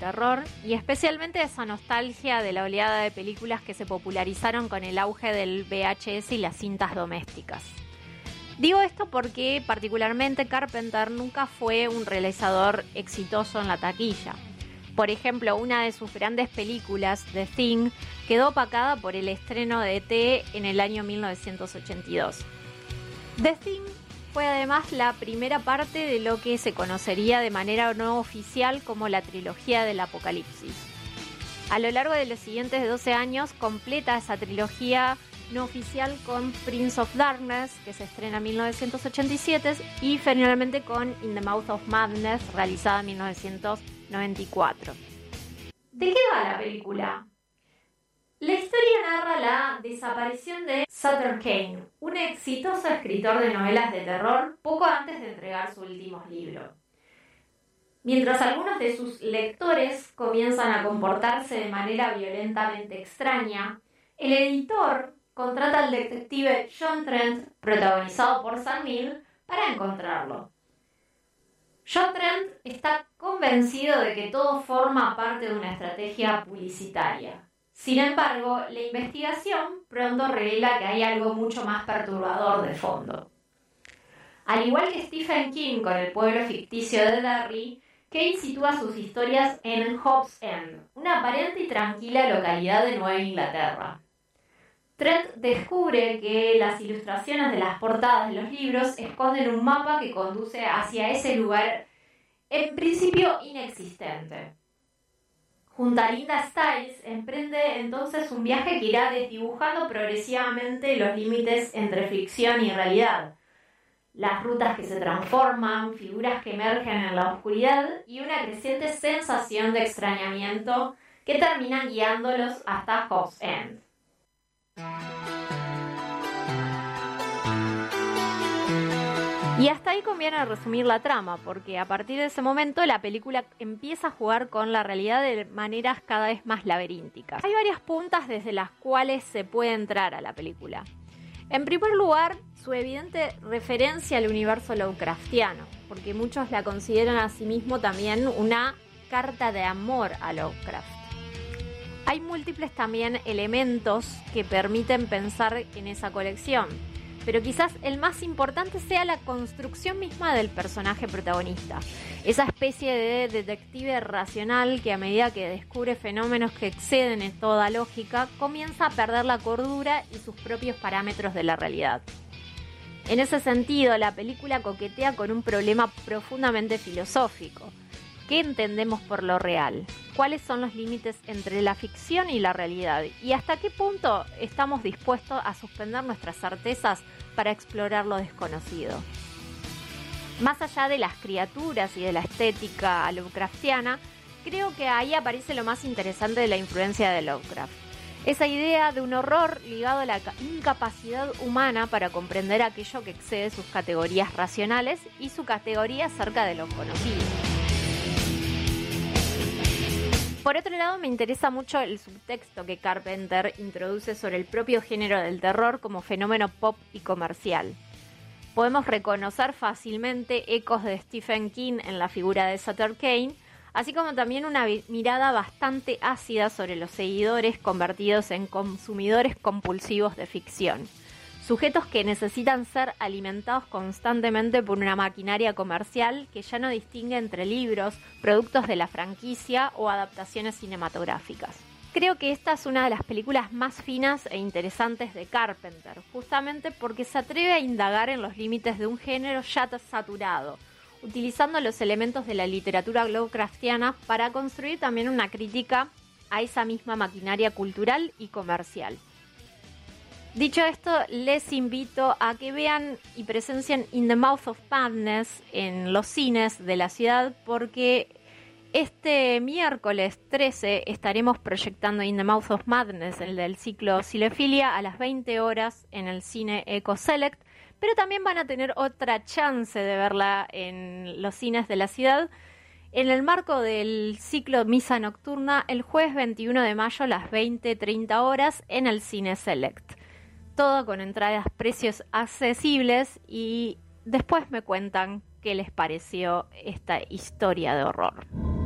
terror y especialmente esa nostalgia de la oleada de películas que se popularizaron con el auge del VHS y las cintas domésticas. Digo esto porque particularmente Carpenter nunca fue un realizador exitoso en la taquilla. Por ejemplo, una de sus grandes películas, The Thing, quedó opacada por el estreno de E.T. en el año 1982. The Thing fue además la primera parte de lo que se conocería de manera no oficial como la trilogía del Apocalipsis. A lo largo de los siguientes 12 años completa esa trilogía no oficial con Prince of Darkness, que se estrena en 1987, y finalmente con In the Mouth of Madness, realizada en 1994. ¿De qué va la película? La historia narra la desaparición de Sutter Kane, un exitoso escritor de novelas de terror, poco antes de entregar su último libro. Mientras algunos de sus lectores comienzan a comportarse de manera violentamente extraña, el editor contrata al detective John Trent, protagonizado por Sam Neill, para encontrarlo. John Trent está convencido de que todo forma parte de una estrategia publicitaria. Sin embargo, la investigación pronto revela que hay algo mucho más perturbador de fondo. Al igual que Stephen King con el pueblo ficticio de Derry, Kane sitúa sus historias en Hobbs End, una aparente y tranquila localidad de Nueva Inglaterra. Trent descubre que las ilustraciones de las portadas de los libros esconden un mapa que conduce hacia ese lugar en principio inexistente. Junto a Linda Stiles, emprende entonces un viaje que irá desdibujando progresivamente los límites entre ficción y realidad. Las rutas que se transforman, figuras que emergen en la oscuridad y una creciente sensación de extrañamiento que terminan guiándolos hasta Hobbs End. Y hasta ahí conviene resumir la trama, porque a partir de ese momento la película empieza a jugar con la realidad de maneras cada vez más laberínticas. Hay varias puntas desde las cuales se puede entrar a la película. En primer lugar, su evidente referencia al universo Lovecraftiano, porque muchos la consideran a sí mismo también una carta de amor a Lovecraft. Hay múltiples también elementos que permiten pensar en esa colección, pero quizás el más importante sea la construcción misma del personaje protagonista, esa especie de detective racional que a medida que descubre fenómenos que exceden en toda lógica, comienza a perder la cordura y sus propios parámetros de la realidad. En ese sentido, la película coquetea con un problema profundamente filosófico. ¿Qué entendemos por lo real? ¿Cuáles son los límites entre la ficción y la realidad? ¿Y hasta qué punto estamos dispuestos a suspender nuestras certezas para explorar lo desconocido? Más allá de las criaturas y de la estética lovecraftiana, creo que ahí aparece lo más interesante de la influencia de Lovecraft. Esa idea de un horror ligado a la incapacidad humana para comprender aquello que excede sus categorías racionales y su categoría acerca de lo conocido. Por otro lado, me interesa mucho el subtexto que Carpenter introduce sobre el propio género del terror como fenómeno pop y comercial. Podemos reconocer fácilmente ecos de Stephen King en la figura de Sutter Kane, así como también una mirada bastante ácida sobre los seguidores convertidos en consumidores compulsivos de ficción. Sujetos que necesitan ser alimentados constantemente por una maquinaria comercial que ya no distingue entre libros, productos de la franquicia o adaptaciones cinematográficas. Creo que esta es una de las películas más finas e interesantes de Carpenter, justamente porque se atreve a indagar en los límites de un género ya saturado, utilizando los elementos de la literatura Lovecraftiana para construir también una crítica a esa misma maquinaria cultural y comercial. Dicho esto, les invito a que vean y presencien In the Mouth of Madness en los cines de la ciudad, porque este miércoles 13 estaremos proyectando In the Mouth of Madness, el del ciclo Cinefilia, a las 20 horas en el cine Eco Select, pero también van a tener otra chance de verla en los cines de la ciudad en el marco del ciclo Misa Nocturna el jueves 21 de mayo a las 20:30 horas en el cine Select. Todo con entradas, precios accesibles, y después me cuentan qué les pareció esta historia de horror.